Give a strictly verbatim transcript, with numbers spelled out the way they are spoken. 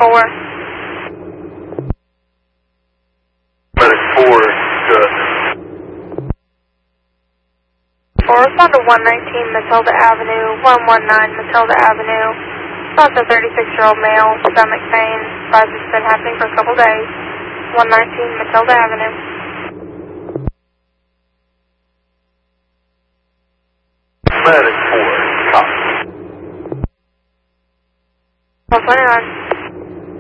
four. Medic four, good. four, respond to one nineteen Matilda Avenue, one one nine Matilda Avenue. About a thirty-six-year-old male, stomach pain. Advised it's been happening for a couple days. one nineteen Matilda Avenue. Medic four.